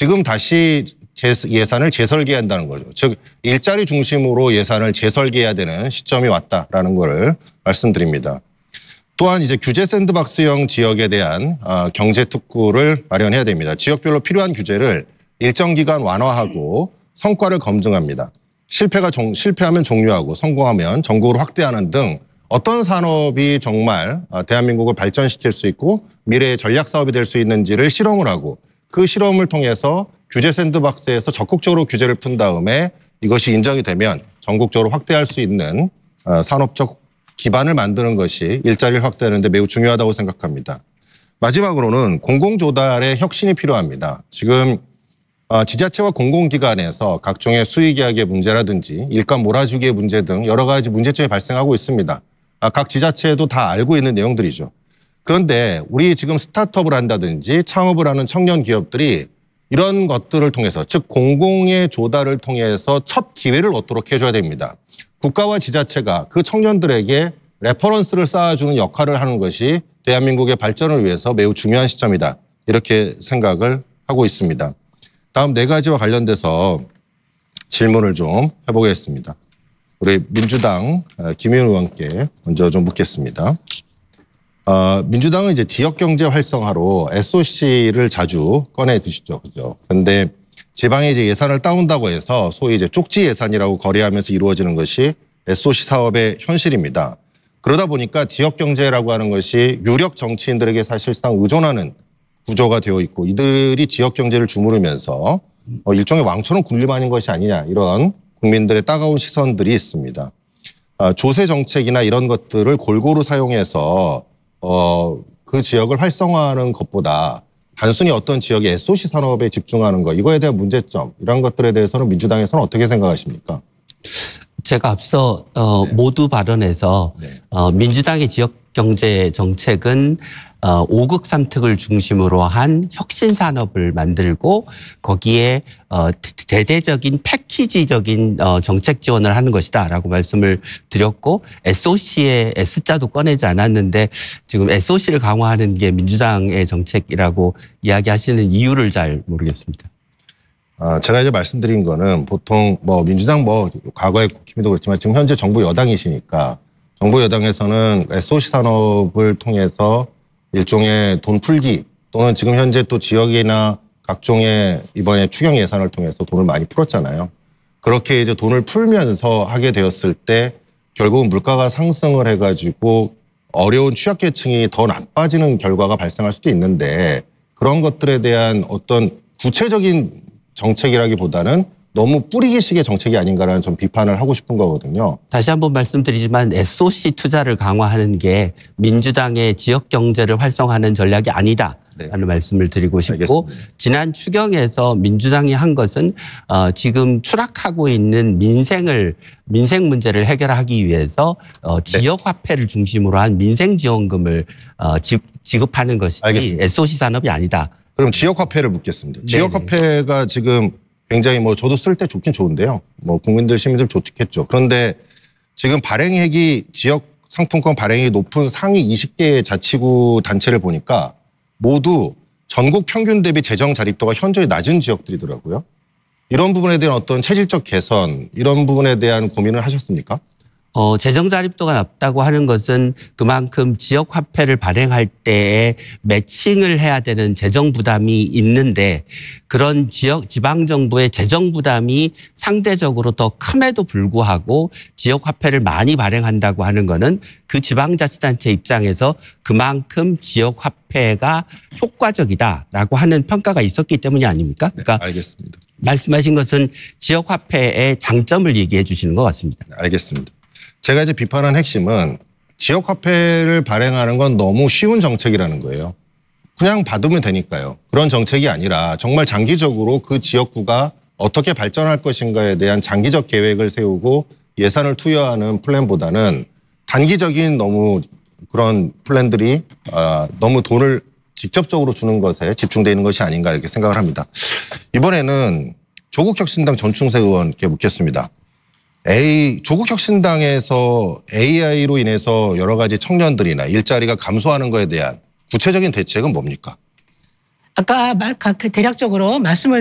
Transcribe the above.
지금 다시 예산을 재설계한다는 거죠. 즉 일자리 중심으로 예산을 재설계해야 되는 시점이 왔다라는 것을 말씀드립니다. 또한 이제 규제 샌드박스형 지역에 대한 경제 특구를 마련해야 됩니다. 지역별로 필요한 규제를 일정 기간 완화하고 성과를 검증합니다. 실패하면 종료하고 성공하면 전국으로 확대하는 등 어떤 산업이 정말 대한민국을 발전시킬 수 있고 미래의 전략 사업이 될 수 있는지를 실험을 하고 그 실험을 통해서 규제 샌드박스에서 적극적으로 규제를 푼 다음에 이것이 인정이 되면 전국적으로 확대할 수 있는 산업적 기반을 만드는 것이 일자리를 확대하는 데 매우 중요하다고 생각합니다. 마지막으로는 공공조달의 혁신이 필요합니다. 지금 지자체와 공공기관에서 각종의 수의계약의 문제라든지 일감 몰아주기의 문제 등 여러 가지 문제점이 발생하고 있습니다. 각 지자체도 다 알고 있는 내용들이죠. 그런데 우리 지금 스타트업을 한다든지 창업을 하는 청년 기업들이 이런 것들을 통해서 즉 공공의 조달을 통해서 첫 기회를 얻도록 해줘야 됩니다. 국가와 지자체가 그 청년들에게 레퍼런스를 쌓아주는 역할을 하는 것이 대한민국의 발전을 위해서 매우 중요한 시점이다. 이렇게 생각을 하고 있습니다. 다음 네 가지와 관련돼서 질문을 좀 해보겠습니다. 우리 민주당 김의원 의원께 먼저 좀 묻겠습니다. 민주당은 이제 지역경제 활성화로 SOC를 자주 꺼내 드시죠. 그죠? 그런데 지방에 이제 예산을 따온다고 해서 소위 이제 쪽지 예산이라고 거래하면서 이루어지는 것이 SOC 사업의 현실입니다. 그러다 보니까 지역경제라고 하는 것이 유력 정치인들에게 사실상 의존하는 구조가 되어 있고 이들이 지역경제를 주무르면서 일종의 왕처럼 군림하는 것이 아니냐 이런 국민들의 따가운 시선들이 있습니다. 조세 정책이나 이런 것들을 골고루 사용해서 그 지역을 활성화하는 것보다 단순히 어떤 지역의 SOC 산업에 집중하는 것 이거에 대한 문제점 이런 것들에 대해서는 민주당에서는 어떻게 생각하십니까? 제가 앞서 모두 발언에서 민주당의 지역경제 정책은 5극 3특을 중심으로 한 혁신산업을 만들고 거기에 대대적인 패키지적인 정책 지원을 하는 것이다라고 말씀을 드렸고 SOC의 S자도 꺼내지 않았는데 지금 SOC를 강화하는 게 민주당의 정책이라고 이야기하시는 이유를 잘 모르겠습니다. 제가 이제 말씀드린 거는 보통 민주당 과거에 국힘도 그렇지만 지금 현재 정부 여당이시니까 정부 여당에서는 SOC 산업을 통해서 일종의 돈 풀기 또는 지금 현재 또 지역이나 각종의 이번에 추경 예산을 통해서 돈을 많이 풀었잖아요. 그렇게 이제 돈을 풀면서 하게 되었을 때 결국은 물가가 상승을 해가지고 어려운 취약계층이 더 나빠지는 결과가 발생할 수도 있는데 그런 것들에 대한 어떤 구체적인 정책이라기보다는 너무 뿌리기식의 정책이 아닌가라는 좀 비판을 하고 싶은 거거든요. 다시 한번 말씀드리지만 SOC 투자를 강화하는 게 민주당의 지역 경제를 활성화하는 전략이 아니다라는 말씀을 드리고 싶고 알겠습니다. 지난 추경에서 민주당이 한 것은 지금 추락하고 있는 민생 문제를 해결하기 위해서 지역 화폐를 중심으로 한 민생 지원금을 지급하는 것이지 알겠습니다. SOC 산업이 아니다. 그럼 지역 화폐를 묻겠습니다. 지역 화폐가 지금 굉장히 저도 쓸 때 좋긴 좋은데요. 국민들 시민들 좋겠죠. 그런데 지금 발행액이 지역 상품권 발행이 높은 상위 20개의 자치구 단체를 보니까 모두 전국 평균 대비 재정 자립도가 현저히 낮은 지역들이더라고요. 이런 부분에 대한 어떤 체질적 개선 이런 부분에 대한 고민을 하셨습니까? 재정 자립도가 낮다고 하는 것은 그만큼 지역 화폐를 발행할 때에 매칭을 해야 되는 재정 부담이 있는데 그런 지방 정부의 재정 부담이 상대적으로 더 큼에도 불구하고 지역 화폐를 많이 발행한다고 하는 거는 그 지방자치단체 입장에서 그만큼 지역 화폐가 효과적이다라고 하는 평가가 있었기 때문이 아닙니까? 그러니까 알겠습니다. 말씀하신 것은 지역 화폐의 장점을 얘기해 주시는 것 같습니다. 알겠습니다. 제가 이제 비판한 핵심은 지역 화폐를 발행하는 건 너무 쉬운 정책이라는 거예요. 그냥 받으면 되니까요. 그런 정책이 아니라 정말 장기적으로 그 지역구가 어떻게 발전할 것인가에 대한 장기적 계획을 세우고 예산을 투여하는 플랜보다는 단기적인 너무 그런 플랜들이 너무 돈을 직접적으로 주는 것에 집중되어 있는 것이 아닌가 이렇게 생각을 합니다. 이번에는 조국혁신당 전충세 의원께 묻겠습니다. 조국혁신당에서 AI로 인해서 여러 가지 청년들이나 일자리가 감소하는 것에 대한 구체적인 대책은 뭡니까? 아까 대략적으로 말씀을